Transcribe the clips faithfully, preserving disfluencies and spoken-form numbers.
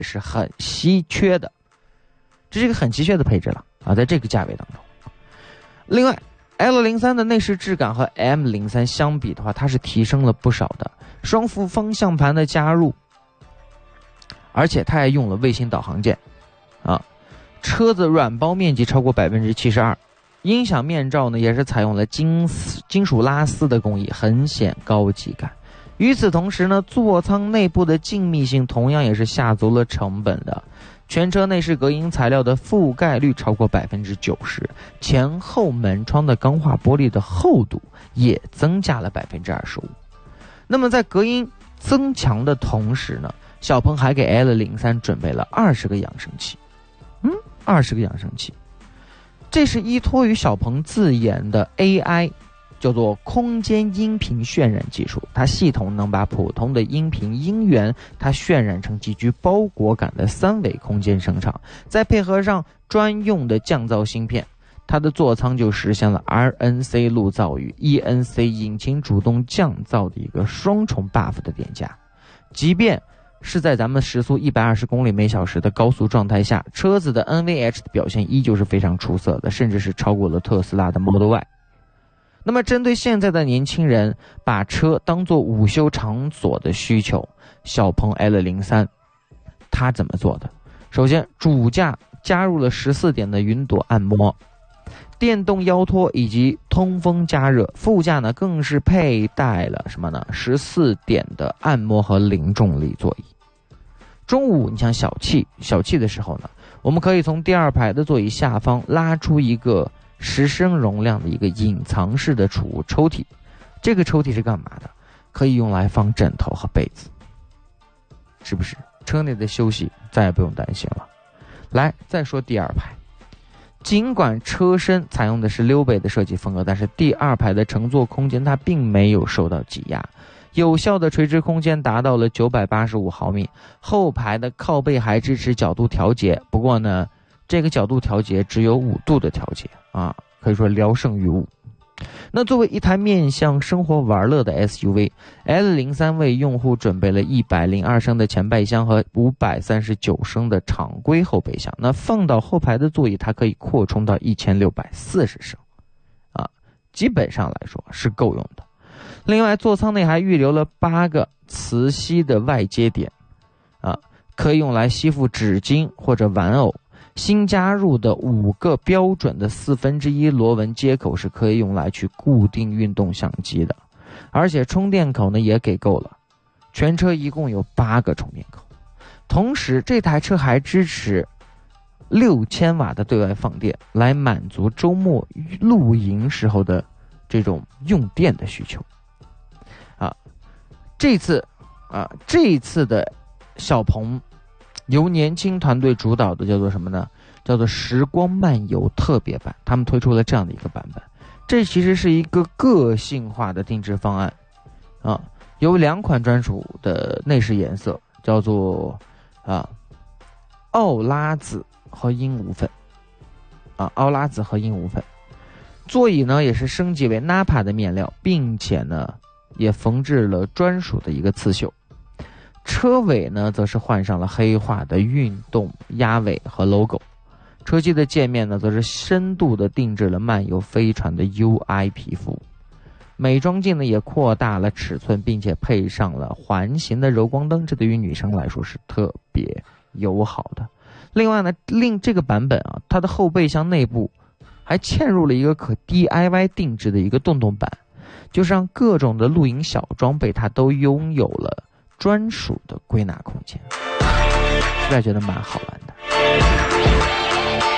是很稀缺的，这是一个很稀缺的配置了啊，在这个价位当中。另外 L 零三 的内饰质感和 M 零三 相比的话，它是提升了不少的，双幅方向盘的加入，而且它还用了卫星导航键啊，车子软包面积超过 百分之七十二， 音响面罩呢也是采用了金金属拉丝的工艺，很显高级感。与此同时呢，座舱内部的静谧性同样也是下足了成本的，全车内饰隔音材料的覆盖率超过 百分之九十， 前后门窗的钢化玻璃的厚度也增加了 百分之二十五。 那么在隔音增强的同时呢，小鹏还给 L 零三 准备了二十个扬声器。嗯，二十个扬声器，这是依托于小鹏自研的 A I， 叫做空间音频渲染技术，它系统能把普通的音频音源它渲染成极具包裹感的三维空间声场，再配合上专用的降噪芯片，它的座舱就实现了 R N C 路噪与 E N C 引擎主动降噪的一个双重 buff 的叠加。即便是在咱们时速一百二十公里每小时的高速状态下，车子的 N V H 的表现依旧是非常出色的，甚至是超过了特斯拉的 Model Y。 那么针对现在的年轻人把车当作午休场所的需求，小鹏 L 零三 它怎么做的？首先，主驾加入了十四点的云朵按摩，电动腰托以及通风加热，副驾呢更是佩戴了什么呢？十四点的按摩和零重力座椅。中午你像小气小气的时候呢，我们可以从第二排的座椅下方拉出一个十升容量的一个隐藏式的储物抽屉，这个抽屉是干嘛的？可以用来放枕头和被子，是不是？车内的休息再也不用担心了。来，再说第二排。尽管车身采用的是溜背的设计风格，但是第二排的乘坐空间它并没有受到挤压，有效的垂直空间达到了九百八十五毫米，后排的靠背还支持角度调节，不过呢，这个角度调节只有五度的调节啊，可以说聊胜于无。那作为一台面向生活玩乐的 S U V， L 零三 为用户准备了一百零二升的前备箱和五百三十九升的常规后备箱。那放到后排的座椅，它可以扩充到一千六百四十升，啊，基本上来说是够用的。另外，座舱内还预留了八个磁吸的外接点，啊，可以用来吸附纸巾或者玩偶。新加入的五个标准的四分之一螺纹接口是可以用来去固定运动相机的，而且充电口呢也给够了，全车一共有八个充电口。同时，这台车还支持六千瓦的对外放电，来满足周末露营时候的这种用电的需求。啊，这次啊，这一次的小鹏由年轻团队主导的叫做什么呢？叫做时光漫游特别版，他们推出了这样的一个版本。这其实是一个个性化的定制方案啊，有两款专属的内饰颜色，叫做啊奥拉紫和鹦鹉粉啊，奥拉紫和鹦鹉粉。座椅呢也是升级为 Nappa 的面料，并且呢也缝制了专属的一个刺绣。车尾呢则是换上了黑化的运动压尾和 logo， 车机的界面呢则是深度的定制了漫游飞船的 U I 皮肤，美妆镜呢也扩大了尺寸，并且配上了环形的柔光灯，这对于女生来说是特别友好的。另外呢，另这个版本啊，它的后备箱内部还嵌入了一个可 D I Y 定制的一个洞洞板，就是让各种的露营小装备它都拥有了专属的归纳空间，实在觉得蛮好玩的。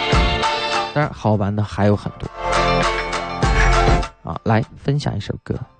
当然好玩的还有很多啊，来分享一首歌。